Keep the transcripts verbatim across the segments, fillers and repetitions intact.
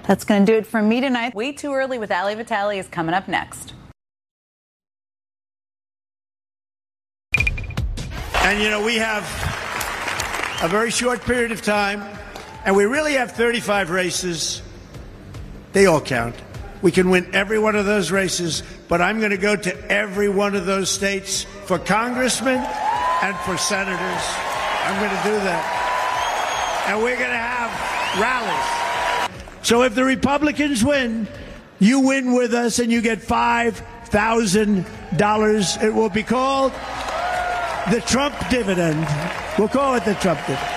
That's going to do it for me tonight. Way Too Early with Ali Vitale is coming up next. And, you know, we have a very short period of time, and we really have thirty-five races. They all count. We can win every one of those races, but I'm going to go to every one of those states for congressmen and for senators. I'm going to do that. And we're going to have rallies. So if the Republicans win, you win with us and you get five thousand dollars. It will be called the Trump dividend. We'll call it the Trump dividend.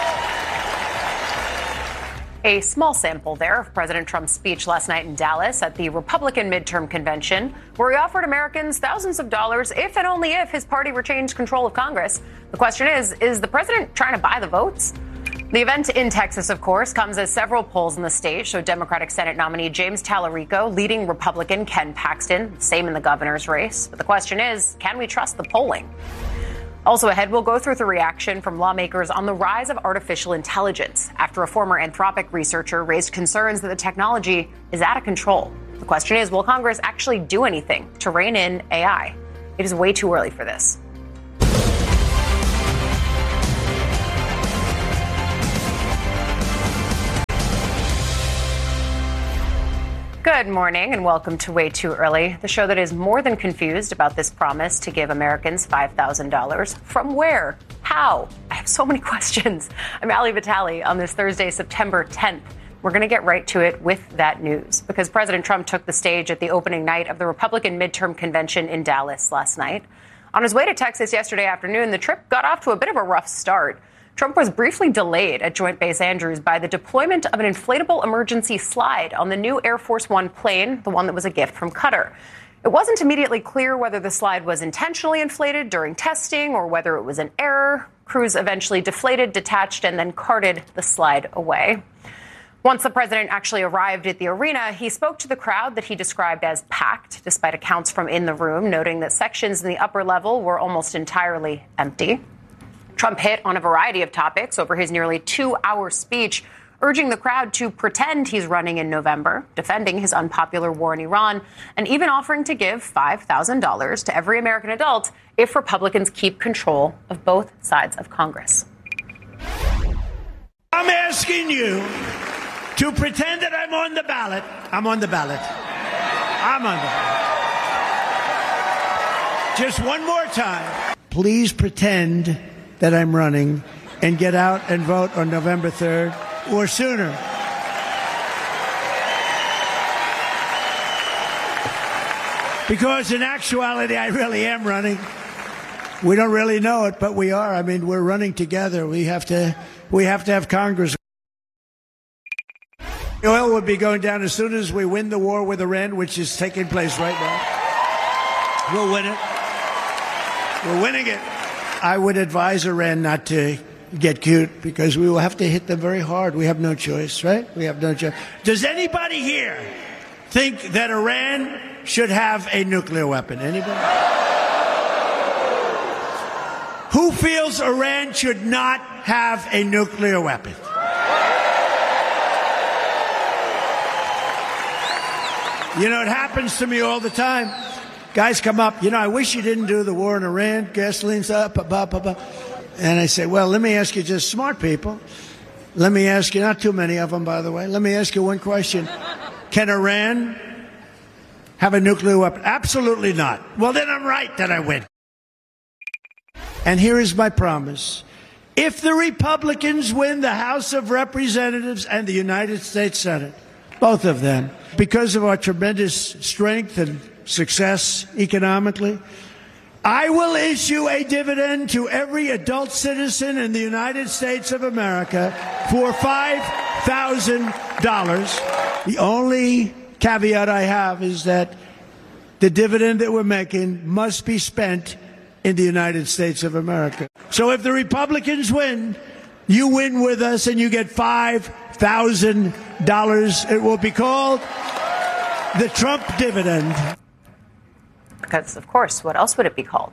A small sample there of President Trump's speech last night in Dallas at the Republican midterm convention, where he offered Americans thousands of dollars if and only if his party retains control of Congress. The question is, is the president trying to buy the votes? The event in Texas, of course, comes as several polls in the state show Democratic Senate nominee James Tallarico leading Republican Ken Paxton, same in the governor's race. But the question is, can we trust the polling? Also ahead, we'll go through the reaction from lawmakers on the rise of artificial intelligence after a former Anthropic researcher raised concerns that the technology is out of control. The question is, will Congress actually do anything to rein in A I? It is way too early for this. Good morning and welcome to Way Too Early, the show that is more than confused about this promise to give Americans five thousand dollars. From where? How? I have so many questions. I'm Ali Vitale on this Thursday, September tenth. We're going to get right to it with that news because President Trump took the stage at the opening night of the Republican midterm convention in Dallas last night. On his way to Texas yesterday afternoon, the trip got off to a bit of a rough start. Trump was briefly delayed at Joint Base Andrews by the deployment of an inflatable emergency slide on the new Air Force One plane, the one that was a gift from Qatar. It wasn't immediately clear whether the slide was intentionally inflated during testing or whether it was an error. Crews eventually deflated, detached, and then carted the slide away. Once the president actually arrived at the arena, he spoke to the crowd that he described as packed, despite accounts from in the room, noting that sections in the upper level were almost entirely empty. Trump hit on a variety of topics over his nearly two-hour speech, urging the crowd to pretend he's running in November, defending his unpopular war in Iran, and even offering to give five thousand dollars to every American adult if Republicans keep control of both sides of Congress. I'm asking you to pretend that I'm on the ballot. I'm on the ballot. I'm on the ballot. Just one more time. Please pretend that I'm running and get out and vote on November third or sooner. Because in actuality, I really am running. We don't really know it, but we are. I mean, we're running together. We have to, we have to have Congress. Oil would be going down as soon as we win the war with Iran, which is taking place right now. We'll win it. We're winning it. I would advise Iran not to get cute because we will have to hit them very hard. We have no choice, right? We have no choice. Does anybody here think that Iran should have a nuclear weapon? Anybody? Who feels Iran should not have a nuclear weapon? You know, it happens to me all the time. Guys come up, you know, I wish you didn't do the war in Iran, gasoline's up, blah, blah, blah. And I say, well, let me ask you, just smart people. Let me ask you, not too many of them, by the way. Let me ask you one question. Can Iran have a nuclear weapon? Absolutely not. Well, then I'm right that I win. And here is my promise. If the Republicans win the House of Representatives and the United States Senate, both of them, because of our tremendous strength and success economically, I will issue a dividend to every adult citizen in the United States of America for five thousand dollars. The only caveat I have is that the dividend that we're making must be spent in the United States of America. So if the Republicans win, you win with us and you get five thousand dollars. It will be called the Trump dividend. Because, of course, what else would it be called?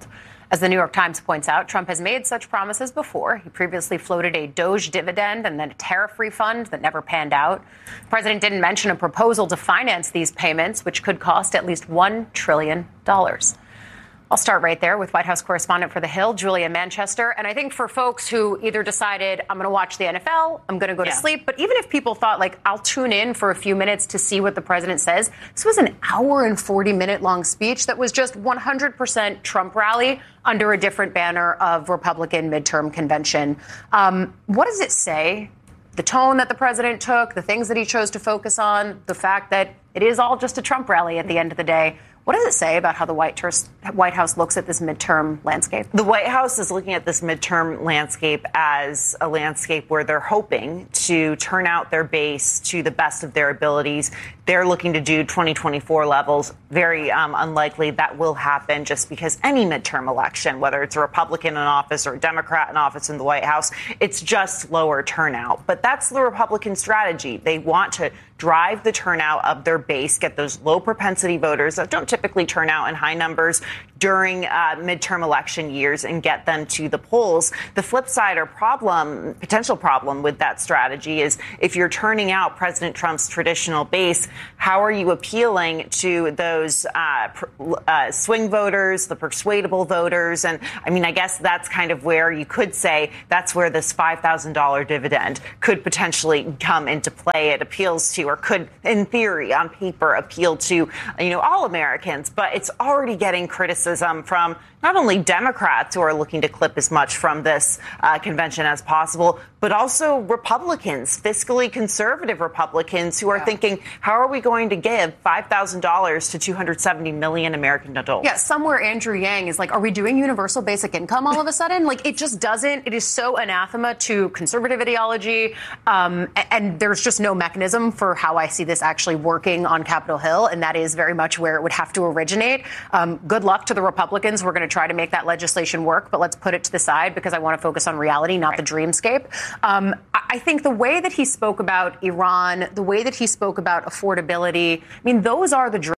As the New York Times points out, Trump has made such promises before. He previously floated a Doge dividend and then a tariff refund that never panned out. The president didn't mention a proposal to finance these payments, which could cost at least one trillion dollars. I'll start right there with White House correspondent for The Hill, Julia Manchester. And I think for folks who either decided, I'm going to watch the N F L, I'm going to go yeah. to sleep, but even if people thought, like, I'll tune in for a few minutes to see what the president says, this was an hour and forty minute long speech that was just one hundred percent Trump rally under a different banner of Republican midterm convention. Um, what does it say? The tone that the president took, the things that he chose to focus on, the fact that it is all just a Trump rally at the end of the day. What does it say about how the White House looks at this midterm landscape? The White House is looking at this midterm landscape as a landscape where they're hoping to turn out their base to the best of their abilities. They're looking to do twenty twenty-four levels. Very um, unlikely that will happen, just because any midterm election, whether it's a Republican in office or a Democrat in office in the White House, it's just lower turnout. But that's the Republican strategy. They want to drive the turnout of their base, get those low propensity voters that don't typically turn out in high numbers during uh, midterm election years, and get them to the polls. The flip side or problem, potential problem with that strategy is, if you're turning out President Trump's traditional base, how are you appealing to those uh, pr- uh, swing voters, the persuadable voters? And I mean, I guess that's kind of where you could say that's where this five thousand dollars dividend could potentially come into play. It appeals to, or could, in theory, on paper, appeal to, you know, all Americans. But it's already getting criticism from not only Democrats, who are looking to clip as much from this uh, convention as possible, but also Republicans, fiscally conservative Republicans, who are yeah. thinking, how are we going to give five thousand dollars to two hundred seventy million American adults? Yeah, somewhere Andrew Yang is like, are we doing universal basic income all of a sudden? Like, it just doesn't. It is so anathema to conservative ideology. Um, and there's just no mechanism for how I see this actually working on Capitol Hill. And that is very much where it would have to originate. Um, good luck to the Republicans. We're going to try to make that legislation work, but let's put it to the side because I want to focus on reality, not right. the dreamscape. Um, I think the way that he spoke about Iran, the way that he spoke about affordability, I mean, those are the